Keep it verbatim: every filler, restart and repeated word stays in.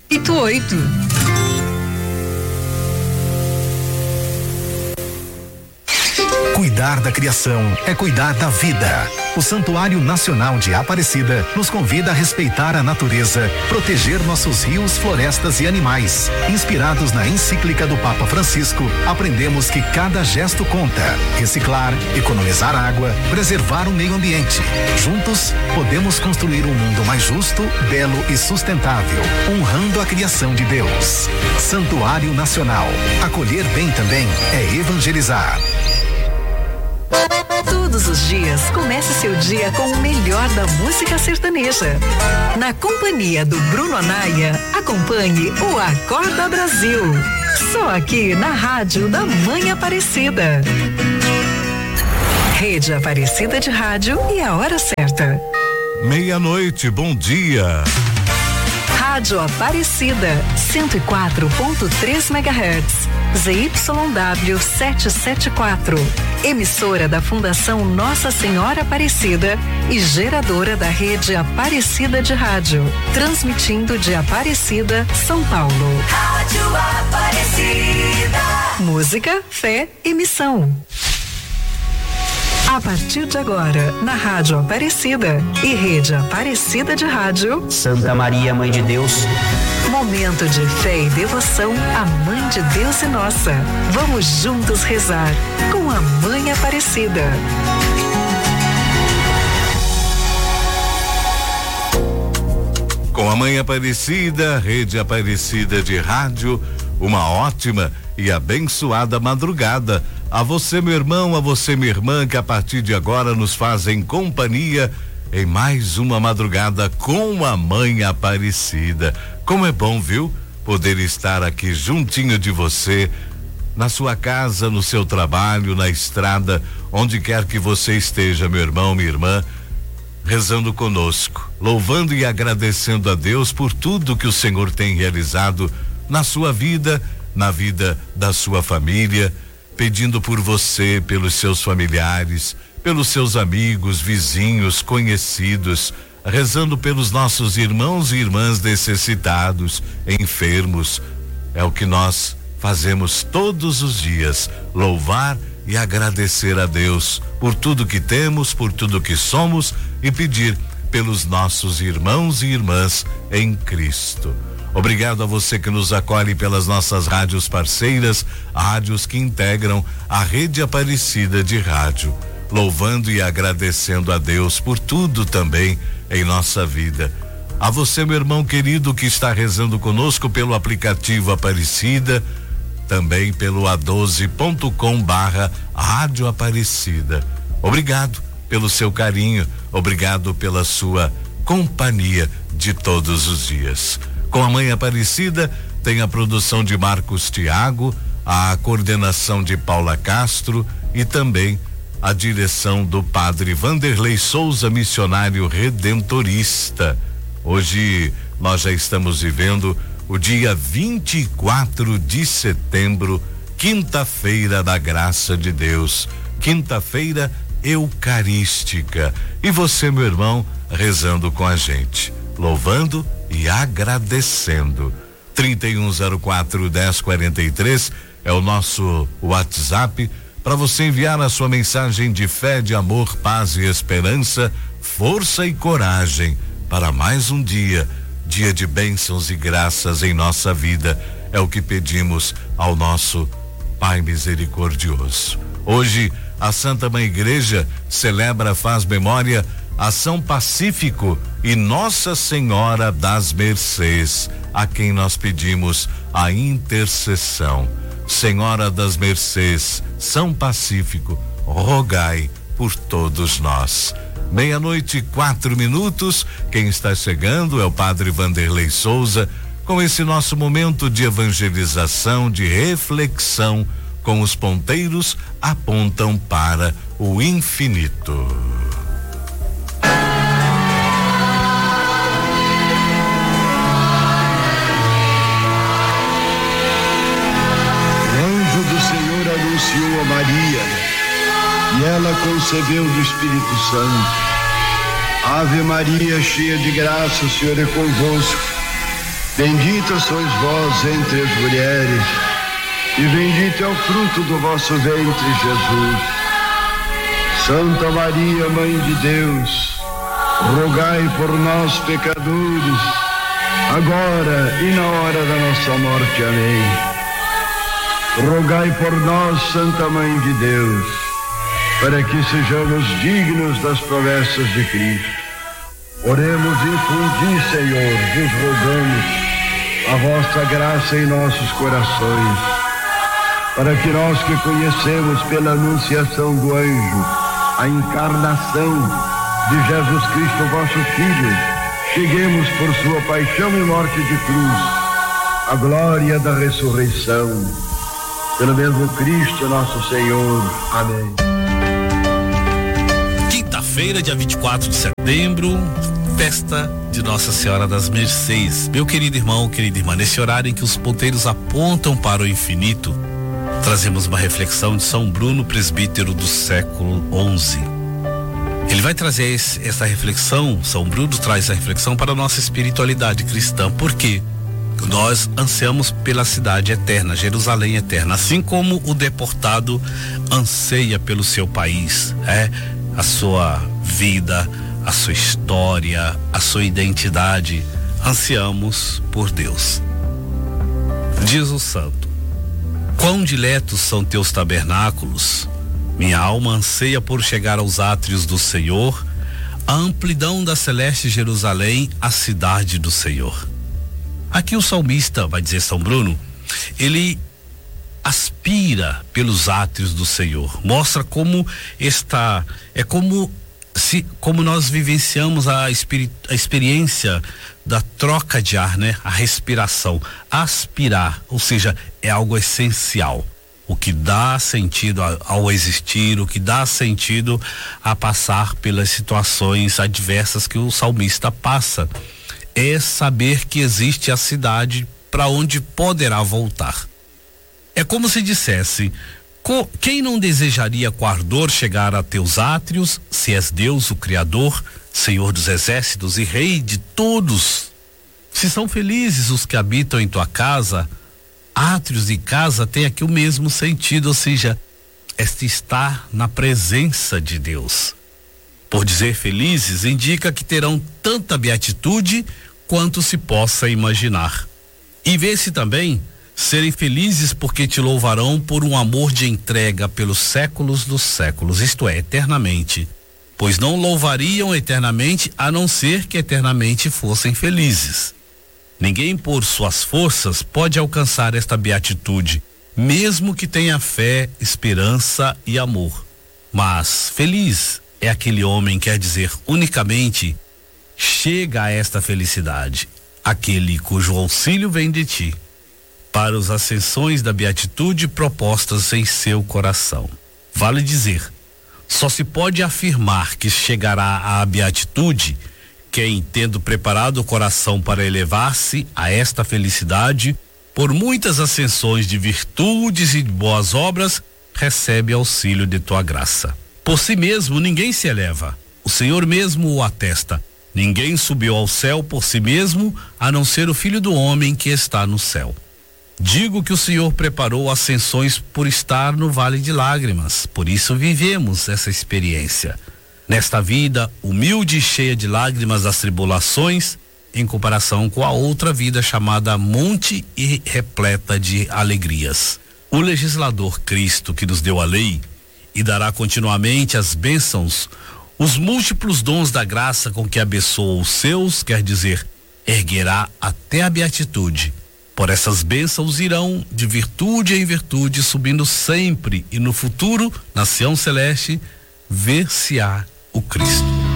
oito oito. Cuidar da criação é cuidar da vida. O Santuário Nacional de Aparecida nos convida a respeitar a natureza, proteger nossos rios, florestas e animais. Inspirados na encíclica do Papa Francisco, aprendemos que cada gesto conta. Reciclar, economizar água, preservar o meio ambiente. Juntos, podemos construir um mundo mais justo, belo e sustentável, honrando a criação de Deus. Santuário Nacional. Acolher bem também é evangelizar. Todos os dias, comece seu dia com o melhor da música sertaneja. Na companhia do Bruno Anaia, acompanhe o Acorda Brasil. Só aqui na Rádio da Mãe Aparecida. Rede Aparecida de Rádio e a hora certa. Meia-noite, bom dia. Rádio Aparecida, cento e quatro ponto três megahertz, Z Y W setecentos e setenta e quatro. Emissora da Fundação Nossa Senhora Aparecida e geradora da rede Aparecida de Rádio. Transmitindo de Aparecida, São Paulo. Rádio Aparecida. Música, fé e missão. A partir de agora, na Rádio Aparecida e Rede Aparecida de Rádio. Santa Maria, Mãe de Deus. Momento de fé e devoção à Mãe de Deus e Nossa. Vamos juntos rezar com a Mãe Aparecida. Com a Mãe Aparecida, Rede Aparecida de Rádio, uma ótima e abençoada madrugada. A você, meu irmão, a você, minha irmã, que a partir de agora nos fazem companhia em mais uma madrugada com a Mãe Aparecida. Como é bom, viu? Poder estar aqui juntinho de você, na sua casa, no seu trabalho, na estrada, onde quer que você esteja, meu irmão, minha irmã, rezando conosco, louvando e agradecendo a Deus por tudo que o Senhor tem realizado na sua vida, na vida da sua família, pedindo por você, pelos seus familiares, pelos seus amigos, vizinhos, conhecidos, rezando pelos nossos irmãos e irmãs necessitados, enfermos. É o que nós fazemos todos os dias, louvar e agradecer a Deus por tudo que temos, por tudo que somos e pedir pelos nossos irmãos e irmãs em Cristo. Obrigado a você que nos acolhe pelas nossas rádios parceiras, rádios que integram a Rede Aparecida de Rádio, louvando e agradecendo a Deus por tudo também em nossa vida. A você, meu irmão querido, que está rezando conosco pelo aplicativo Aparecida, também pelo a doze ponto com barra Rádio Aparecida. Obrigado pelo seu carinho, obrigado pela sua companhia de todos os dias. Com a Mãe Aparecida, tem a produção de Marcos Tiago, a coordenação de Paula Castro e também a direção do Padre Vanderlei Souza, missionário redentorista. Hoje nós já estamos vivendo o dia vinte e quatro de setembro, quinta-feira da graça de Deus, quinta-feira eucarística. E você, meu irmão, rezando com a gente, louvando e agradecendo. trinta e um zero quatro, dez quarenta e três é o nosso WhatsApp para você enviar a sua mensagem de fé, de amor, paz e esperança, força e coragem para mais um dia, dia de bênçãos e graças em nossa vida. É o que pedimos ao nosso Pai misericordioso. Hoje, a Santa Mãe Igreja celebra, faz memória a São Pacífico e Nossa Senhora das Mercês, a quem nós pedimos a intercessão. Senhora das Mercês, São Pacífico, rogai por todos nós. Meia-noite, quatro minutos. Quem está chegando é o Padre Vanderlei Souza, com esse nosso momento de evangelização, de reflexão, com os ponteiros apontam para o infinito. Anunciou a Maria e ela concebeu do Espírito Santo. Ave Maria, cheia de graça, o Senhor é convosco. Bendita sois vós entre as mulheres, e bendito é o fruto do vosso ventre, Jesus. Santa Maria, Mãe de Deus, rogai por nós, pecadores, agora e na hora da nossa morte. Amém. Rogai por nós, Santa Mãe de Deus, para que sejamos dignos das promessas de Cristo. Oremos e infundi, Senhor, vos rogamos a vossa graça em nossos corações, para que nós que conhecemos pela anunciação do anjo a encarnação de Jesus Cristo, vosso Filho, cheguemos por sua paixão e morte de cruz à glória da ressurreição. Pelo mesmo Cristo nosso Senhor. Amém. Quinta-feira, dia vinte e quatro de setembro, festa de Nossa Senhora das Mercês. Meu querido irmão, querida irmã, nesse horário em que os ponteiros apontam para o infinito, trazemos uma reflexão de São Bruno, presbítero do século onze. Ele vai trazer esse, essa reflexão, São Bruno traz essa reflexão para a nossa espiritualidade cristã. Por quê? Nós ansiamos pela cidade eterna, Jerusalém eterna, assim como o deportado anseia pelo seu país, é a sua vida, a sua história, a sua identidade. Ansiamos por Deus. Diz o santo: quão diletos são teus tabernáculos, minha alma anseia por chegar aos átrios do Senhor, a amplidão da celeste Jerusalém, a cidade do Senhor. Aqui o salmista, vai dizer São Bruno, ele aspira pelos átrios do Senhor, mostra como está, é como se, como nós vivenciamos a, experi, a experiência da troca de ar, né? A respiração, aspirar, ou seja, é algo essencial, o que dá sentido ao, ao existir, o que dá sentido a passar pelas situações adversas que o salmista passa. É saber que existe a cidade para onde poderá voltar. É como se dissesse: quem não desejaria com ardor chegar a teus átrios, se és Deus, o Criador, Senhor dos exércitos e Rei de todos? Se são felizes os que habitam em tua casa, átrios e casa tem aqui o mesmo sentido, ou seja, este estar na presença de Deus. Por dizer felizes, indica que terão tanta beatitude quanto se possa imaginar. E vê-se também serem felizes porque te louvarão por um amor de entrega pelos séculos dos séculos, isto é, eternamente. Pois não louvariam eternamente a não ser que eternamente fossem felizes. Ninguém por suas forças pode alcançar esta beatitude, mesmo que tenha fé, esperança e amor. Mas feliz é aquele homem, quer dizer, unicamente chega a esta felicidade, aquele cujo auxílio vem de ti, para as ascensões da beatitude propostas em seu coração. Vale dizer, só se pode afirmar que chegará à beatitude quem, tendo preparado o coração para elevar-se a esta felicidade, por muitas ascensões de virtudes e de boas obras, recebe auxílio de tua graça. Por si mesmo ninguém se eleva, o Senhor mesmo o atesta. Ninguém subiu ao céu por si mesmo, a não ser o Filho do Homem que está no céu. Digo que o Senhor preparou ascensões por estar no vale de lágrimas, por isso vivemos essa experiência. Nesta vida humilde e cheia de lágrimas das tribulações, em comparação com a outra vida chamada monte e repleta de alegrias. O legislador Cristo que nos deu a lei e dará continuamente as bênçãos, os múltiplos dons da graça com que abençoa os seus, quer dizer, erguerá até a beatitude. Por essas bênçãos irão de virtude em virtude, subindo sempre, e no futuro, na Sião celeste, ver-se-á o Cristo.